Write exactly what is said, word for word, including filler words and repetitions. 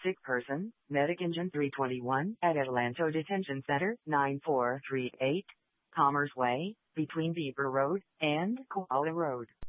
sick person, medic engine three twenty-one, at Adelanto Detention Center, nine four three eight, Commerce Way, between Beaver Road and Koala Road.